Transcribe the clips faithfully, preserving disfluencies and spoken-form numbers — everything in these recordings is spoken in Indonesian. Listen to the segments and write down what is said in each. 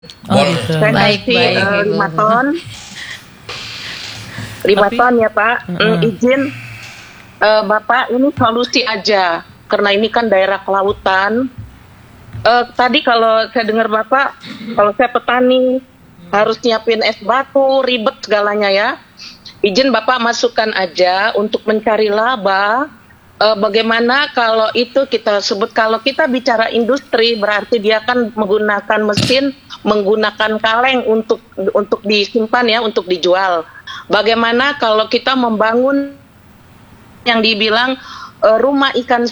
Oh gitu. Saya Baik, kasih baik, uh, Ibu. lima ton, lima Tapi- ton ya Pak. Mm-mm. Mm, izin uh, Bapak ini solusi aja, karena ini kan daerah kelautan. Uh, tadi kalau saya dengar Bapak, kalau saya petani harus nyiapin es batu, ribet segalanya ya. Izin Bapak masukkan aja untuk mencari laba. Uh, bagaimana kalau itu kita sebut, kalau kita bicara industri berarti dia kan menggunakan mesin, menggunakan kaleng untuk untuk disimpan ya, untuk dijual. Bagaimana kalau kita membangun yang dibilang uh, rumah ikan,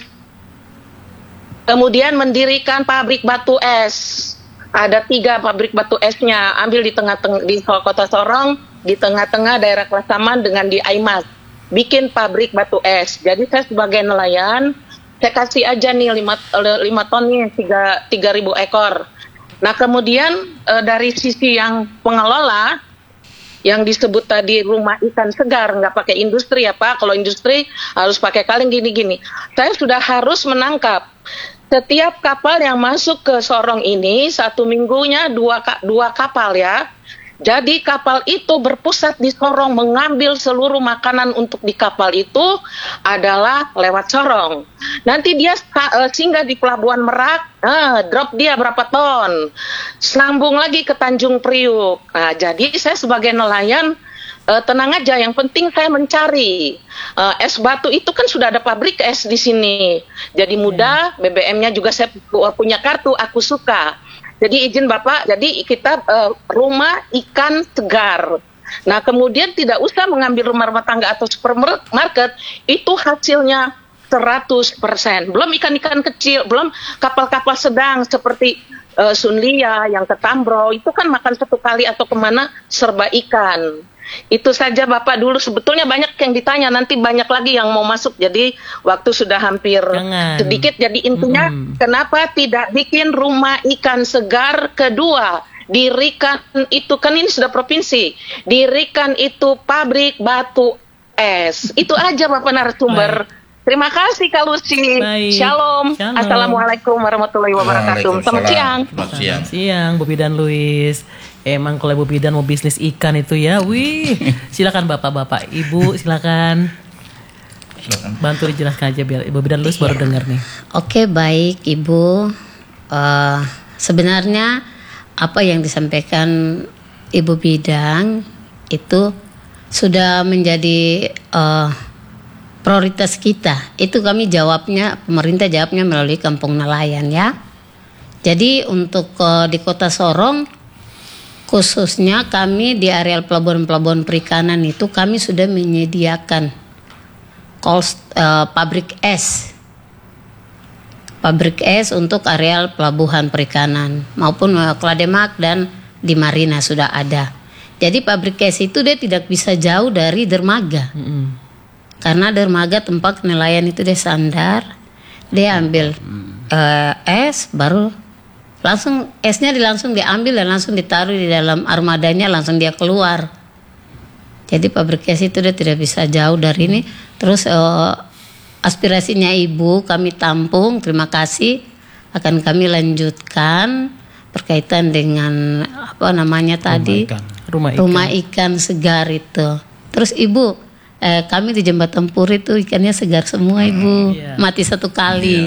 kemudian mendirikan pabrik batu es. Ada tiga pabrik batu esnya, ambil di tengah-tengah di Kota Sorong, di tengah-tengah daerah Klasaman dengan di Aimas. Bikin pabrik batu es. Jadi saya sebagai nelayan, saya kasih aja nih lima ton nih, tiga ribu ekor. Nah kemudian e, dari sisi yang pengelola, yang disebut tadi rumah ikan segar, nggak pakai industri ya Pak. Kalau industri harus pakai kaleng gini-gini. Saya sudah harus menangkap setiap kapal yang masuk ke Sorong ini, satu minggunya dua, dua kapal ya. Jadi kapal itu berpusat di Sorong, mengambil seluruh makanan untuk di kapal itu adalah lewat Sorong. Nanti dia uh, singgah di Pelabuhan Merak, uh, drop dia berapa ton, sambung lagi ke Tanjung Priuk. Nah, jadi saya sebagai nelayan uh, tenang aja, yang penting saya mencari uh, es batu itu kan sudah ada pabrik es di sini. Jadi mudah, B B M-nya juga saya punya kartu, aku suka. Jadi izin Bapak, jadi kita uh, rumah ikan segar. Nah kemudian tidak usah mengambil rumah-rumah tangga atau supermarket, itu hasilnya seratus persen. Belum ikan-ikan kecil, belum kapal-kapal sedang seperti uh, Sunlia yang ke Tambro, itu kan makan satu kali atau kemana serba ikan. Itu saja Bapak dulu, sebetulnya banyak yang ditanya, nanti banyak lagi yang mau masuk, jadi waktu sudah hampir Jangan. sedikit. Jadi intinya Mm-mm. kenapa tidak bikin rumah ikan segar kedua, dirikan itu, kan ini sudah provinsi, dirikan itu pabrik batu es. Itu aja Bapak narasumber. Terima kasih Kak Lucy. Baik. Shalom. Shalom. Assalamualaikum warahmatullahi wabarakatuh. Selamat siang. Selamat siang. Siang, Bu Bidan Luis. Emang kalau Bu Bidan mau bisnis ikan itu ya, wih. Silakan Bapak-bapak, Ibu, silakan. Silakan. Bantu dijelaskan aja biar Ibu Bidan Luis baru dengar nih. Oke, baik Ibu. Uh, sebenarnya apa yang disampaikan Ibu Bidang itu sudah menjadi uh, prioritas kita. Itu kami jawabnya, pemerintah jawabnya melalui Kampung Nelayan ya. Jadi untuk uh, di Kota Sorong, khususnya kami di areal pelabuhan-pelabuhan perikanan itu kami sudah menyediakan cold, uh, pabrik es. Pabrik es untuk areal pelabuhan perikanan maupun uh, Klademak dan di Marina sudah ada. Jadi pabrik es itu dia tidak bisa jauh dari dermaga. Mm-mm. Karena dermaga tempat nelayan itu dia sandar, dia ambil uh, es, baru langsung esnya di, langsung diambil dan langsung ditaruh di dalam armadanya, langsung dia keluar. Jadi pabrik es itu dia tidak bisa jauh dari ini. Terus uh, aspirasinya Ibu kami tampung, terima kasih, akan kami lanjutkan berkaitan dengan apa namanya tadi Rumah ikan. rumah ikan segar itu. Terus Ibu, eh, kami di Jembatan Puri itu ikannya segar semua Ibu. Iya. Mati satu kali.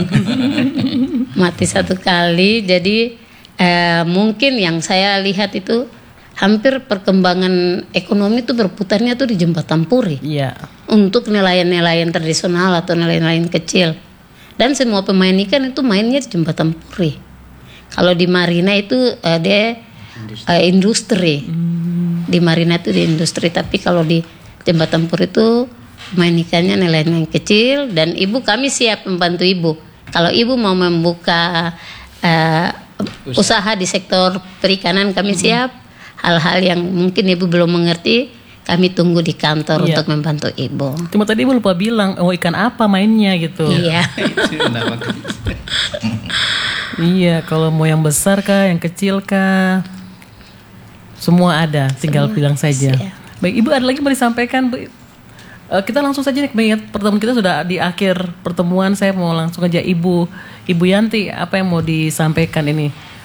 Mati satu kali. Jadi eh, mungkin yang saya lihat itu hampir perkembangan ekonomi itu berputarnya tuh di Jembatan Puri. Iya. Untuk nelayan-nelayan tradisional atau nelayan-nelayan kecil. Dan semua pemain ikan itu mainnya di Jembatan Puri. Kalau di Marina itu eh, dia industri. Eh, industri. Hmm. Di Marina itu di industri, tapi kalau di Jembatan Puri itu pemain ikannya nelayan yang kecil. Dan Ibu, kami siap membantu Ibu. Kalau Ibu mau membuka uh, usaha. usaha di sektor perikanan, kami siap. Hal-hal yang mungkin Ibu belum mengerti, kami tunggu di kantor Iya. untuk membantu Ibu. Cuma tadi Ibu lupa bilang, oh ikan apa mainnya gitu. Iya. Iya, kalau mau yang besar kah, yang kecil kah, semua ada, tinggal Semua bilang saja. siap. Baik, Ibu ada lagi mau disampaikan, Bu? Uh, kita langsung saja nih, mengingat pertemuan kita sudah di akhir pertemuan, saya mau langsung aja Ibu, Ibu Yanti, apa yang mau disampaikan ini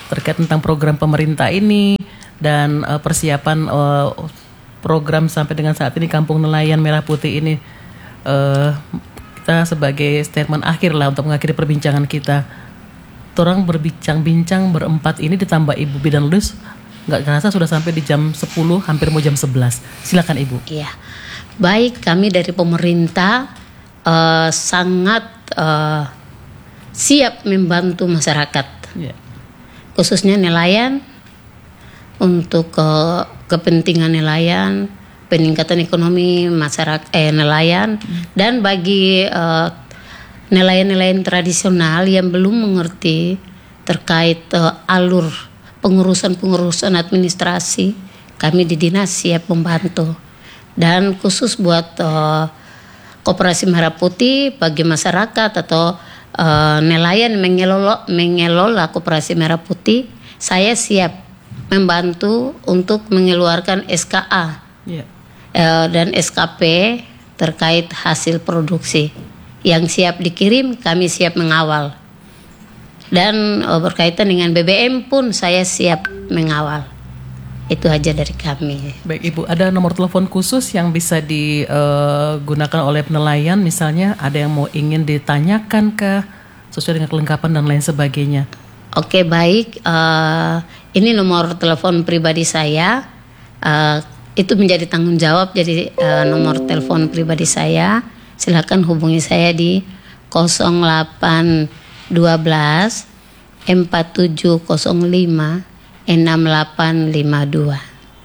terkait tentang program pemerintah ini dan uh, persiapan uh, program sampai dengan saat ini Kampung Nelayan Merah Putih ini. Uh, kita sebagai statement akhir lah untuk mengakhiri perbincangan kita. Orang berbincang-bincang berempat ini ditambah Ibu Bidan Lus, nggak kerasa sudah sampai di jam sepuluh, hampir mau jam sebelas. Silakan Ibu. Iya, baik, kami dari pemerintah uh, sangat uh, siap membantu masyarakat, Yeah. khususnya nelayan, untuk uh, kepentingan nelayan, peningkatan ekonomi masyarakat eh, nelayan, hmm. dan bagi uh, nelayan-nelayan tradisional yang belum mengerti terkait uh, alur pengurusan-pengurusan administrasi, kami di dinas siap membantu. Dan khusus buat uh, Koperasi Merah Putih, bagi masyarakat atau uh, nelayan mengelola, mengelola Koperasi Merah Putih, saya siap membantu untuk mengeluarkan S K A Yeah. uh, dan S K P terkait hasil produksi. Yang siap dikirim, kami siap mengawal. Dan uh, berkaitan dengan B B M pun saya siap mengawal. Itu aja dari kami. Baik Ibu, ada nomor telepon khusus yang bisa digunakan oleh nelayan, misalnya ada yang mau ingin ditanyakan ke sesuai dengan kelengkapan dan lain sebagainya. Oke, baik. Uh, ini nomor telepon pribadi saya. Uh, itu menjadi tanggung jawab. Jadi uh, nomor telepon pribadi saya. Silakan hubungi saya di nol delapan satu dua empat tujuh nol lima enam delapan lima dua.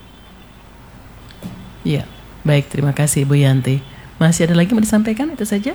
Ya, baik, terima kasih Ibu Yanti. Masih ada lagi mau disampaikan? Itu saja.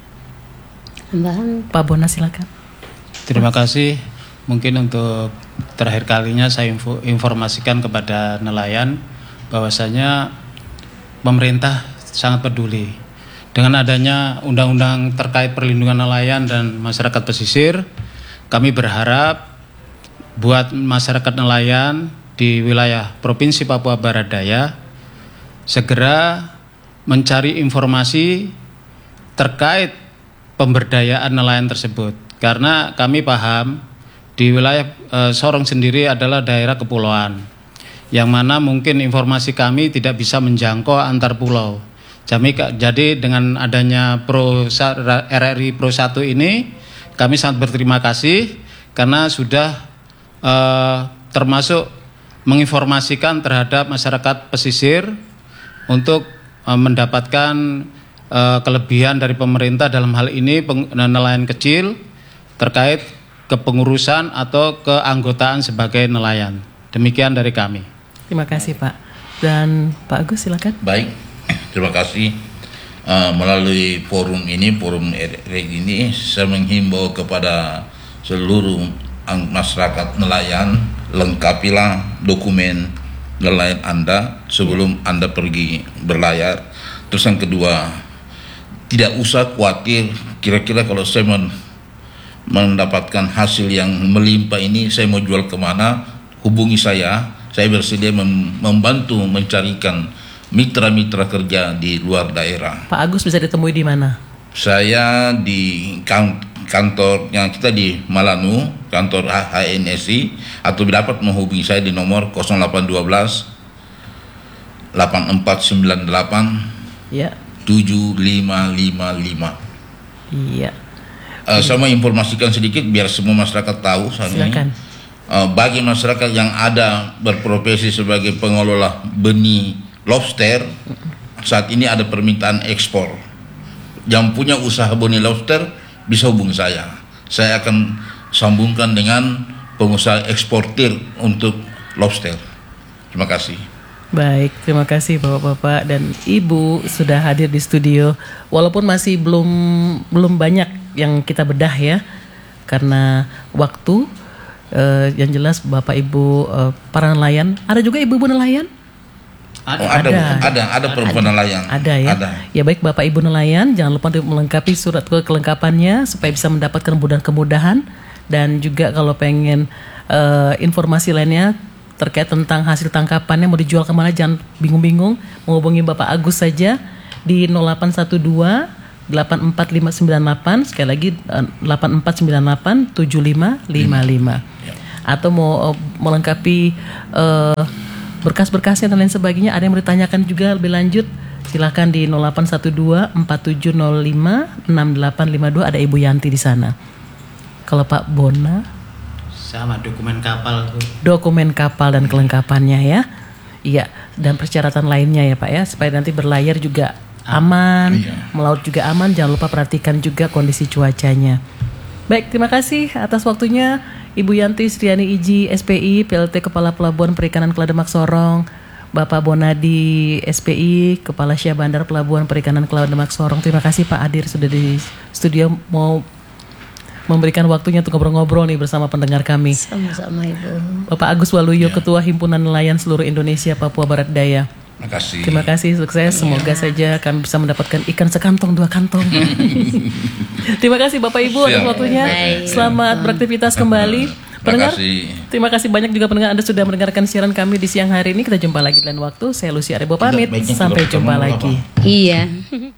Mbak. Pak Bona silakan. Terima kasih. Mungkin untuk terakhir kalinya saya info, informasikan kepada nelayan bahwasanya pemerintah sangat peduli dengan adanya undang-undang terkait perlindungan nelayan dan masyarakat pesisir. Kami berharap buat masyarakat nelayan di wilayah Provinsi Papua Barat Daya segera mencari informasi terkait pemberdayaan nelayan tersebut, karena kami paham di wilayah e, Sorong sendiri adalah daerah kepulauan yang mana mungkin informasi kami tidak bisa menjangkau antar pulau. Jadi dengan adanya Pro R R I Pro satu ini kami sangat berterima kasih karena sudah e, termasuk menginformasikan terhadap masyarakat pesisir untuk e, mendapatkan e, kelebihan dari pemerintah dalam hal ini peng, nelayan kecil terkait kepengurusan atau keanggotaan sebagai nelayan. Demikian dari kami. Terima kasih Pak. Dan Pak Agus silakan. Baik, terima kasih. Uh, melalui forum ini, forum R R I ini, saya menghimbau kepada seluruh masyarakat nelayan, lengkapilah dokumen nelayan Anda sebelum Anda pergi berlayar. Terus yang kedua, tidak usah khawatir kira-kira kalau saya men mendapatkan hasil yang melimpah ini saya mau jual kemana, hubungi saya. Saya bersedia mem membantu mencarikan mitra-mitra kerja di luar daerah. Pak Agus bisa ditemui di mana? Saya di kan kantornya kita di Malanu, kantor H N S I, atau dapat menghubungi saya di nomor nol delapan satu dua delapan empat sembilan delapan ya. tujuh lima lima lima. Iya. Uh, saya mau informasikan sedikit biar semua masyarakat tahu. Silakan. Uh, bagi masyarakat yang ada berprofesi sebagai pengelola benih lobster, saat ini ada permintaan ekspor. Yang punya usaha benih lobster bisa hubungi saya. Saya akan sambungkan dengan pengusaha eksportir untuk lobster. Terima kasih. Baik, terima kasih Bapak-bapak dan Ibu sudah hadir di studio. Walaupun masih belum belum banyak yang kita bedah ya, karena waktu. Uh, yang jelas Bapak Ibu uh, para nelayan, ada juga ibu-ibu nelayan? Ada, oh, ada, ada, ada, ada perempuan ada, nelayan. Ada ya. Ada. Ya baik Bapak Ibu nelayan, jangan lupa untuk melengkapi surat kelengkapannya supaya bisa mendapatkan kemudahan-kemudahan. Dan juga kalau pengen uh, informasi lainnya terkait tentang hasil tangkapannya mau dijual kemana, jangan bingung-bingung, menghubungi Bapak Agus saja di nol delapan satu dua delapan empat lima sembilan delapan, sekali lagi delapan empat sembilan delapan tujuh lima lima lima. atau mau uh, melengkapi uh, berkas-berkasnya dan lain sebagainya, ada yang mau ditanyakan juga lebih lanjut, silakan di nol delapan satu dua empat tujuh nol lima enam delapan lima dua, ada Ibu Yanti di sana. Kalau Pak Bona, sama dokumen kapal tuh. Dokumen kapal dan kelengkapannya ya. Iya, dan persyaratan lainnya ya Pak ya, supaya nanti berlayar juga aman, iya. melaut juga aman. Jangan lupa perhatikan juga kondisi cuacanya. Baik, terima kasih atas waktunya Ibu Yanti Sriani Iji, S P I, P L T Kepala Pelabuhan Perikanan Kelademak Sorong, Bapak Bonadi, S P I, Kepala Syah Bandar Pelabuhan Perikanan Kelademak Sorong. Terima kasih Pak Adir sudah di studio mau memberikan waktunya untuk ngobrol-ngobrol nih bersama pendengar kami. Sama-sama Ibu. Bapak Agus Waluyo, Ya. Ketua Himpunan Nelayan Seluruh Indonesia Papua Barat Daya. Terima kasih. Terima kasih, sukses. Semoga saja kami bisa mendapatkan ikan sekantong dua kantong. Terima kasih Bapak Ibu atas Siap. waktunya. Baik. Selamat beraktivitas kembali. Terima Pendengar, kasih. terima kasih banyak juga pendengar Anda sudah mendengarkan siaran kami di siang hari ini. Kita jumpa lagi di lain waktu. Saya Lucy Arebo pamit. Baiknya Sampai kalau jumpa ketemu lagi. apa? Iya.